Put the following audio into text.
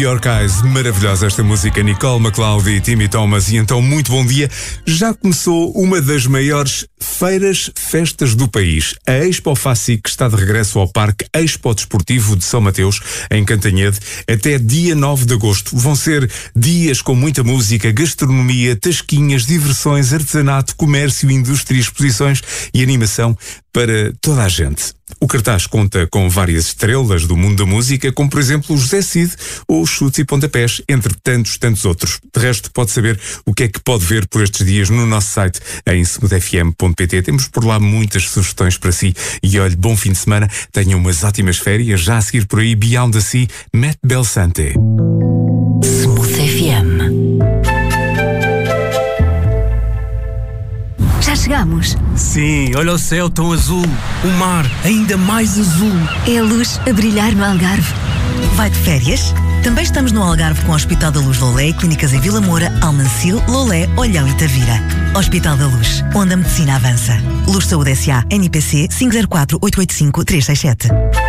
York Eyes, maravilhosa esta música, Nicole McLeod e Timmy Thomas. E então, muito bom dia. Já começou uma das maiores festas do país. A Expo FACIC está de regresso ao Parque Expo Desportivo de São Mateus, em Cantanhede, até dia 9 de agosto. Vão ser dias com muita música, gastronomia, tasquinhas, diversões, artesanato, comércio, indústria, exposições e animação para toda a gente. O cartaz conta com várias estrelas do mundo da música, como por exemplo o José Cid ou os Chutes e Pontapés, entre tantos outros. De resto, pode saber o que é que pode ver por estes dias no nosso site em smoothfm.pt. Temos por lá muitas sugestões para si. E olhe, bom fim de semana, tenham umas ótimas férias. Já a seguir por aí, Beyond the Sea, Matt Belsante. Smooth FM. Já chegamos. Sim, olha o céu tão azul, o mar ainda mais azul. É a luz a brilhar no Algarve. Vai de férias? Também estamos no Algarve com o Hospital da Luz Lolé e clínicas em Vila Moura, Almancil, Lolé, Olhão e Tavira. Hospital da Luz, onde a medicina avança. Luz Saúde S.A. NPC 504 885 367.